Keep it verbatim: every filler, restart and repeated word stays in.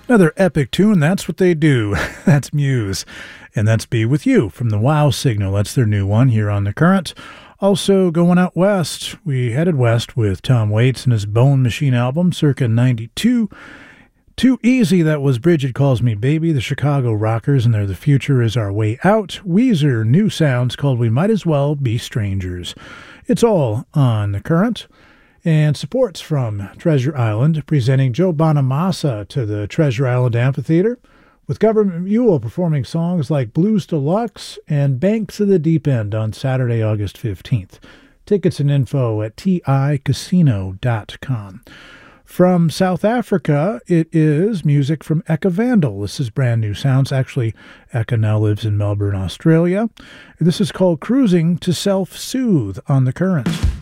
Another epic tune, that's what they do. That's Muse. And that's Be With You from the Wow Signal. That's their new one here on The Current. Also going out west, we headed west with Tom Waits and his Bone Machine album circa ninety-two. Too Easy, that was Bridget Calls Me Baby, the Chicago Rockers, and their The Future Is Our Way Out. Weezer, new sounds called We Might As Well Be Strangers. It's all on The Current. And supports from Treasure Island, presenting Joe Bonamassa to the Treasure Island Amphitheater, with Government Mule performing songs like Blues Deluxe and Banks of the Deep End on Saturday, August fifteenth. Tickets and info at T I casino dot com. From South Africa, it is music from Eka Vandal. This is brand new sounds. Actually, Eka now lives in Melbourne, Australia. This is called Cruising to Self-Soothe on The Current.